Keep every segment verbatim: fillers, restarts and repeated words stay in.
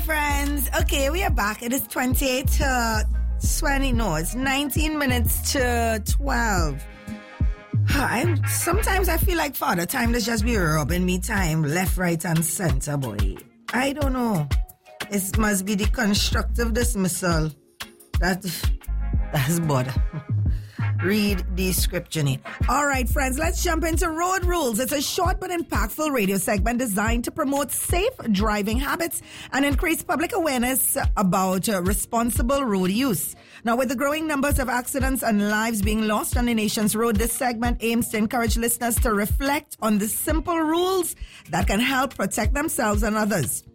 friends. Okay, we are back. It is twenty-eight to twenty. No, it's nineteen minutes to twelve. I'm, sometimes I feel like Father Time does just be robbing me time left, right, and center, boy. I don't know. It must be the constructive dismissal that that's bother. Read the script, Janine. All right, friends, let's jump into Road Rules. It's a short but impactful radio segment designed to promote safe driving habits and increase public awareness about uh, responsible road use. Now, with the growing numbers of accidents and lives being lost on the nation's road, this segment aims to encourage listeners to reflect on the simple rules that can help protect themselves and others.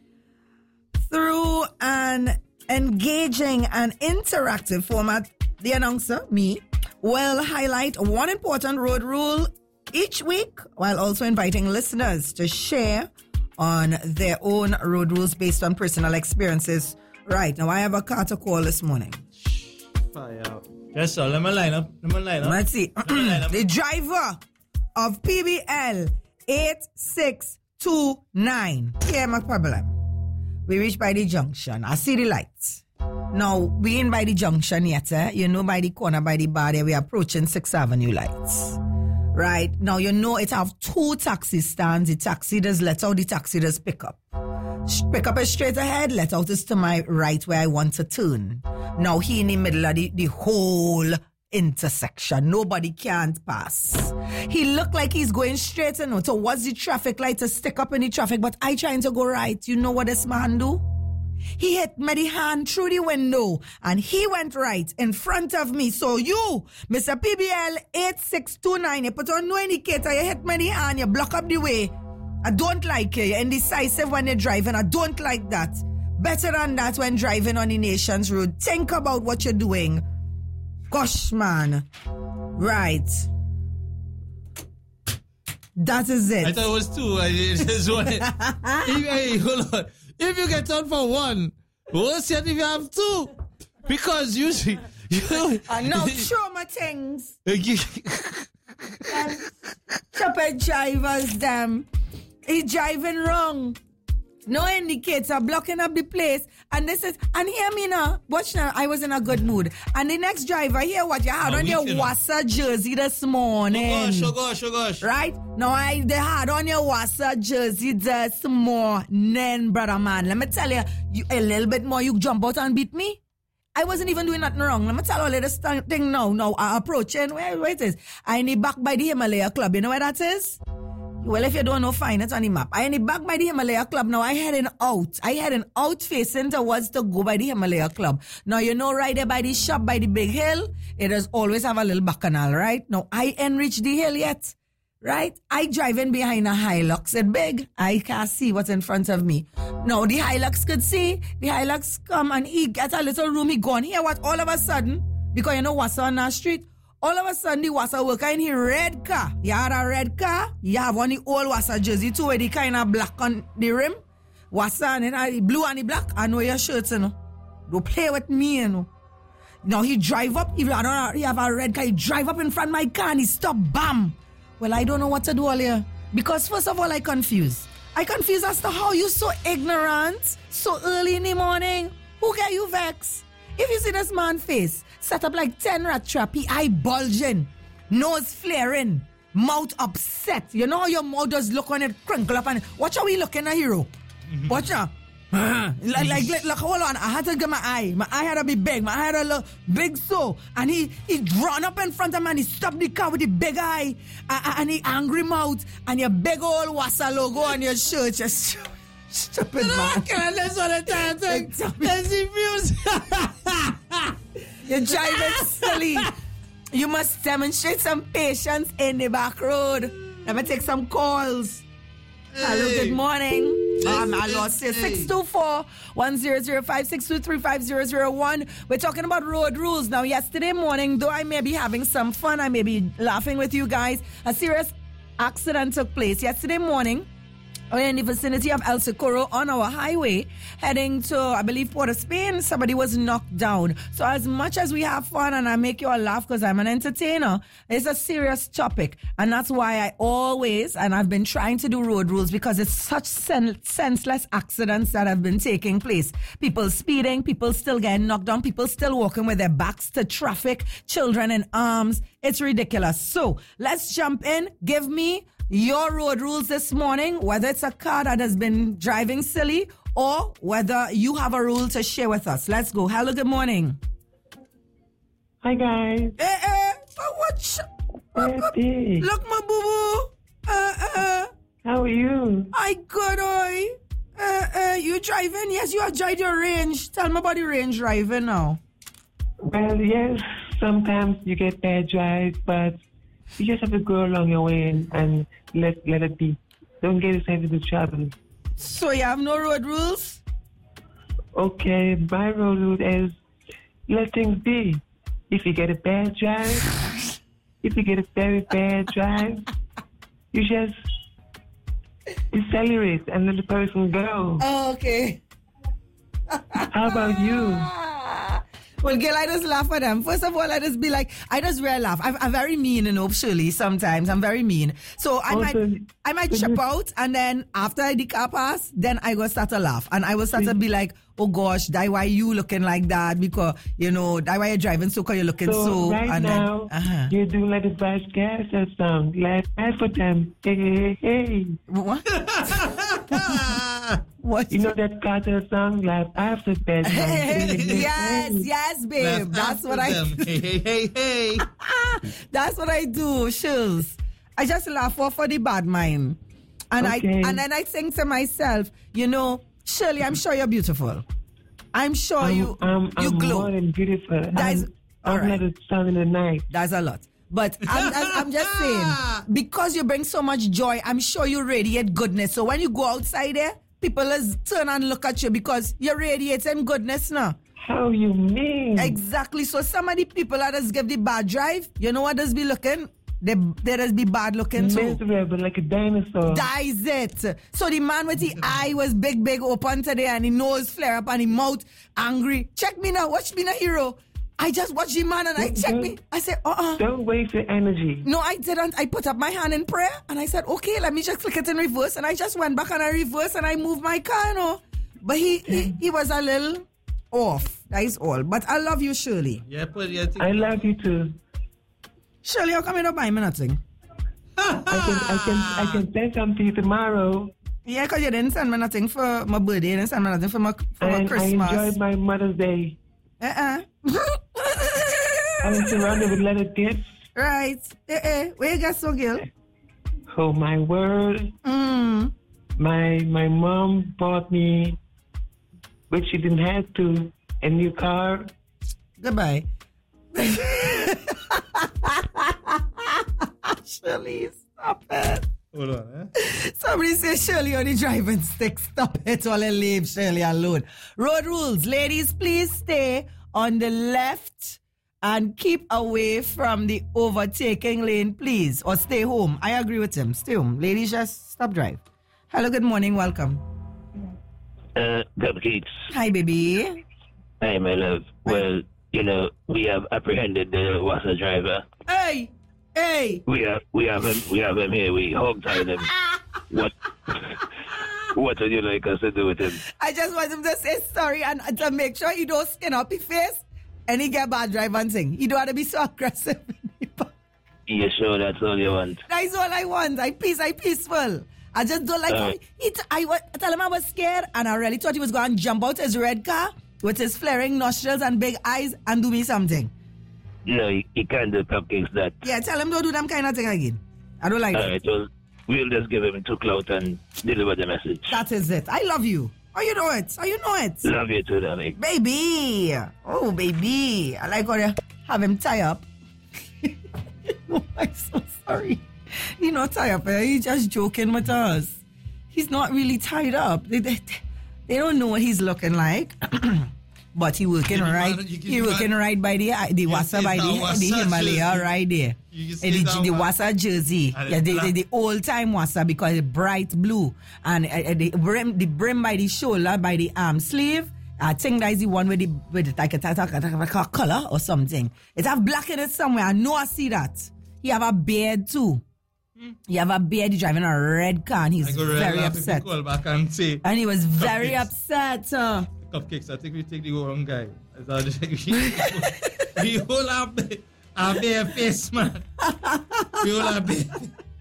Through an engaging and interactive format, the announcer, me, will highlight one important road rule each week while also inviting listeners to share on their own road rules based on personal experiences. Right, now I have a car to call this morning. Fire out. Yes, sir. Let me line up. Let me line up. Let's see. The driver of P B L eight six two nine. Here my problem. We reach by the junction. I see the lights. Now, we ain't by the junction yet, eh? You know, by the corner, by the bar there, we are approaching sixth Avenue lights. Right? Now, you know it have two taxi stands. The taxi does let out, the taxi does pick up. Pick up is straight ahead, let out is to my right where I want to turn. Now, he in the middle of the, the whole intersection. Nobody can't pass. He look like he's going straight, you know, towards the traffic light to stick up in the traffic, but I trying to go right. You know what this man do? He hit me the hand through the window and he went right in front of me. So you, Mister P B L eight six two nine, you put on no indicator, you hit me the hand, you block up the way. I don't like it. You're indecisive when you're driving. I don't like that. Better than that when driving on the nation's road. Think about what you're doing. Gosh, man. Right. That is it. I thought it was two. I just wanted. Hey, hold on. If you get on for one, we'll see if you have two. Because usually, you know. I know, show my things. Stupid drivers, them. He's driving wrong. No indicator, blocking up the place. And this is, and hear me now. Watch now, I was in a good mood. And the next driver, hear what you had oh, on your Wassa jersey this morning. Oh gosh, oh gosh, oh gosh. Right? Now, I, they had on your Wassa jersey this morning, brother man. Let me tell you, you, a little bit more, you jump out and beat me. I wasn't even doing nothing wrong. Let me tell you this thing now. Now, I approaching, where, where it is? I need back by the Himalaya Club. You know where that is? Well, if you don't know, find it on the map. I am back by the Himalaya Club. Now, I heading out. I heading out facing towards to go by the Himalaya Club. Now, you know, right there by the shop, by the big hill, it does always have a little bacchanal, right? Now, I ain't reached the hill yet, right? I driving behind a Hilux. It's big. I can't see what's in front of me. Now, the Hilux could see. The Hilux come and he get a little room. He gone here. What? All of a sudden, because you know what's on our street, all of a sudden, the Wassa worker in his red car. You had a red car. You have one the old Wassa jersey too, with the kind of black on the rim. Wassa and then the blue and the black. I know your shirts, you know. Don't play with me, you know. Now he drive up. If I don't know, he have a red car. He drive up in front of my car and he stop. Bam. Well, I don't know what to do all here. Because first of all, I confused. I confused as to how you so ignorant so early in the morning. Who get you vex? If you see this man's face, set up like ten rat trap, he eye bulging, nose flaring, mouth upset. You know how your mouth does look when it crinkle up and watch how he looking at hero. Mm-hmm. Watch out. like, like, like, like, hold on. I had to get my eye. My eye had to be big. My eye had to look big so. And he, he drawn up in front of me and he stopped the car with the big eye and, and he angry mouth and your big old Wassa logo on your shirt. Just stupid man. I can't listen to that thing. That's the music. You're driving silly. You must demonstrate some patience in the back road. Let me take some calls. Hey. Hello, good morning. Um, I lost it. six two four, one zero zero five, six two three five zero zero one. We're talking about road rules. Now, yesterday morning, though I may be having some fun, I may be laughing with you guys, a serious accident took place. Yesterday morning, We're in the vicinity of El Socorro on our highway, heading to, I believe, Port of Spain. Somebody was knocked down. So as much as we have fun and I make you all laugh because I'm an entertainer, it's a serious topic. And that's why I always, and I've been trying to do road rules because it's such sen- senseless accidents that have been taking place. People speeding, people still getting knocked down, people still walking with their backs to traffic, children in arms. It's ridiculous. So let's jump in. Give me your road rules this morning, whether it's a car that has been driving silly or whether you have a rule to share with us. Let's go. Hello, good morning. Hi, guys. Eh, eh, what? Sh- Happy. Look, my boo-boo. Uh, uh, How are you? I good, oi. Uh, uh, you driving? Yes, you have tried your range. Tell me about the range driving now. Well, yes, sometimes you get bad drives, but you just have to go along your way and, and let let it be. Don't get yourself into trouble. So you have no road rules? Okay, my road is let things be. If you get a bad drive, if you get a very bad drive, you just decelerate and let the person go. Oh, okay. How about you? Well, girl, I just laugh at them. First of all, I just be like, I just really laugh. I'm, I'm very mean, you know, Shirley, sometimes. I'm very mean. So I Also, might I might chip out, and then after the car pass, then I go start to laugh. And I will start to be like, oh gosh, that why you looking like that? Because, you know, that why you're driving so, because you're looking So, so. right and now, then, uh-huh. you're doing like the vice versa song. Like, I for them. Hey, hey, hey. What? What? You know that Carter song, Life After Bed? Yes, yes, babe. Left That's after what I them. Hey, hey, hey, hey. That's what I do, Shills. I just laugh off for the bad mind. And Okay. I and then I think to myself, you know, Shirley, I'm sure you're beautiful. I'm sure I'm, you I'm, you I'm glow. more than beautiful. That is- I'm, all I'm right. like a sun in the night. That's a lot. But I'm, I'm, I'm just saying, because you bring so much joy, I'm sure you radiate goodness. So when you go outside there, people is turn and look at you because you're radiating goodness now. How you mean? Exactly. So some of the people that just give the bad drive, you know what does be looking? They, they just be bad looking too. Miserable, like a dinosaur. That is it. So the man with the eye was big, big open today and the nose flare up and the mouth angry. Check me now. Watch me now, hero. I just watched the man and I checked me. I said, uh-uh. Don't waste your energy. No, I didn't. I put up my hand in prayer and I said, okay, let me just click it in reverse. And I just went back and I reversed and I moved my car, you know. But he, he, he was a little off. That is all. But I love you, Shirley. Yeah, put your thing. I love you too. Shirley, how come you don't buy me nothing? I can, I can, I can send something to you tomorrow. Yeah, because you didn't send me nothing for my birthday. You didn't send me nothing for my, for my And I Christmas. enjoyed my Mother's Day. Uh-uh. I was surrounded with little gifts. Right. Eh, eh. Where you got so, girl? Oh my word! Mm. My my mom bought me, which she didn't have to, a new car. Goodbye. Shirley, stop it. Hold on, eh? Somebody say Shirley on the driving stick. Stop it while I leave Shirley alone. Road rules. Ladies, please stay on the left and keep away from the overtaking lane, please. Or stay home. I agree with him. Stay home. Ladies, just stop drive. Hello, good morning. Welcome. Uh, Cupcakes. Hi, baby. Hey, my love. Well, you know, we have apprehended the Wassa driver. Hey! Hey! We have, we have him, we have him here. We hog tied him. What, what would you like us to do with him? I just want him to say sorry and and to make sure he don't skin up his face and he get bad drive and thing. He don't want to be so aggressive. You sure that's all you want? That's all I want. I peace, I peaceful. I just don't like Uh, how he t- I, wa- I tell him I was scared and I really thought he was going to jump out his red car with his flaring nostrils and big eyes and do me something. No, he, he can't do Cupcakes that. Yeah, tell him don't do them kind of thing again. I don't like All it. right, well, we'll just give him two clout and deliver the message. That is it. I love you. Oh, you know it. Oh, you know it. Love you too, darling. Baby. Oh, baby. I like how you have him tie up. Oh, I'm so sorry. He's not tied up. eh? He's just joking with us. He's not really tied up. They, they, they don't know what he's looking like. but he working Yeah, right. man, you can He do working that. right by the the You Wassa can by say the, that Wassa the Himalaya jersey. right there. You can Eh, say the, that the one. Wassa jersey, And yeah, it's the, the, black. the old time Wassa because it's bright blue and uh, uh, the brim the brim by the shoulder by the arm sleeve. I think that is the one with the with the, like a, like a, like a color or something. It have black in it somewhere. I know I see that. He have a beard too. He have a beard. He's driving a red car and he's I go real very laugh if you upset. call back and say, And he was very Cupcakes. upset. Uh, Cupcakes, I think we take the wrong guy. I thought we all have a bare face, man. We all have bare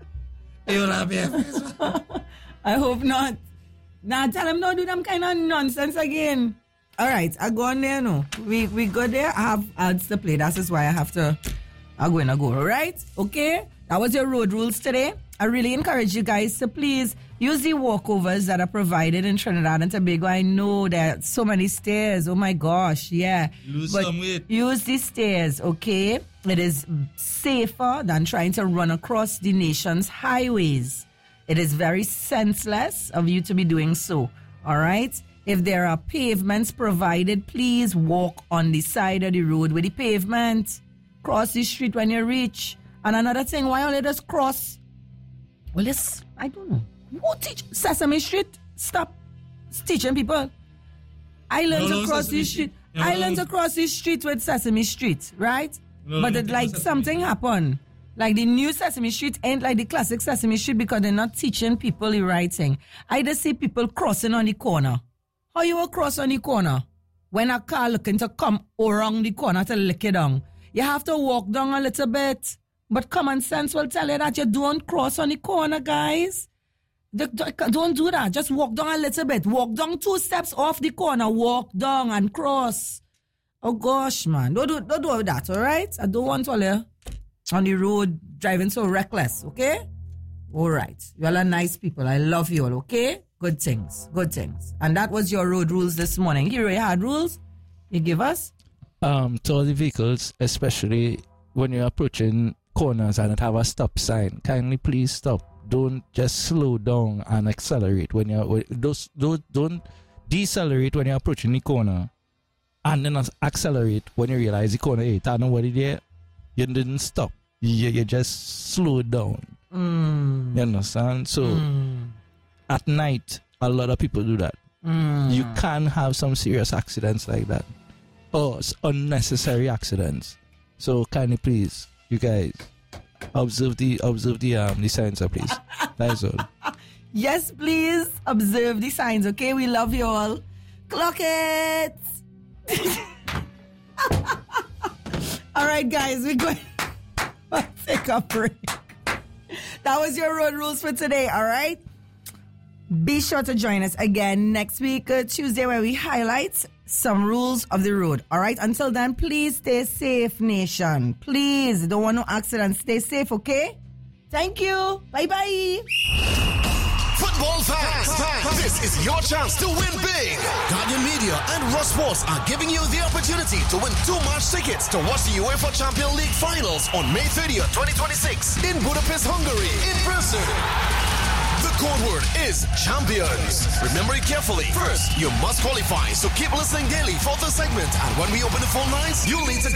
We all have bare face, man. I hope not. Now tell him don't do them kind of nonsense again. All right, I go on there no. We we go there. I have ads to play. That's just why I have to. I'm going to go. All right, okay. That was your road rules today. I really encourage you guys to please use the walkovers that are provided in Trinidad and Tobago. I know there are so many stairs. Oh my gosh, yeah. Lose But some weight. use the stairs, okay? It is safer than trying to run across the nation's highways. It is very senseless of you to be doing so, all right? If there are pavements provided, please walk on the side of the road with the pavement. Cross the street when you reach. And another thing, why don't you just cross? Well, this, I don't know. Who teach Sesame Street? Stop teaching people. I learned No, no, across Sesame the Street. street. No, I no. learned across the street with Sesame Street, right? No, but no, it no, like Sesame something happened. Like the new Sesame Street ain't like the classic Sesame Street because they're not teaching people the right thing. I just see people crossing on the corner. How you will cross on the corner? When a car looking to come around the corner to lick it down. You have to walk down a little bit. But common sense will tell you that you don't cross on the corner, guys. The- the- Don't do that. Just walk down a little bit. Walk down two steps off the corner. Walk down and cross. Oh gosh, man. Don't do, don't do that, all right? I don't want all you on the road driving so reckless, okay? All right. You all are nice people. I love you all, okay? Good things. Good things. And that was your road rules this morning. Here you had rules. You give us? Um, to all the vehicles, especially when you're approaching corners and it have a stop sign, kindly please stop. Don't just slow down and accelerate when you're when- don't, don't, don't decelerate when you're approaching the corner and then accelerate when you realize the corner, hey, I know what it is. You didn't stop. You, you just slowed down. Mm. You understand? So Mm. at night, a lot of people do that. Mm. You can have some serious accidents like that. Or s- unnecessary accidents. So kindly please, you guys, observe the observe the um the signs, uh, please. That's all. Yes, please observe the signs, okay? We love you all. Clock it. All right, guys, we're going to take a break. That was your road rules for today, all right? Be sure to join us again next week, uh, Tuesday, where we highlight some rules of the road, all right? Until then, please stay safe, nation. Please, don't want no accidents. Stay safe, okay? Thank you. Bye-bye. Football fans, this is your chance to win big. Guardian Media and Raw Sports are giving you the opportunity to win two match tickets to watch the UEFA Champions League finals on May thirtieth, twenty twenty-six in Budapest, Hungary, in person. The code word is champions. Remember it carefully. First, you must qualify, so keep listening daily for the segment. And when we open the phone lines, you'll need to